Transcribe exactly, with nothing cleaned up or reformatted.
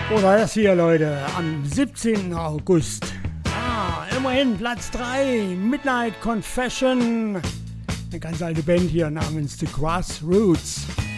Oder das hier, Leute, am siebzehnten August. Ah, immerhin Platz drei, Midnight Confession. Eine ganz alte Band hier namens The Grassroots.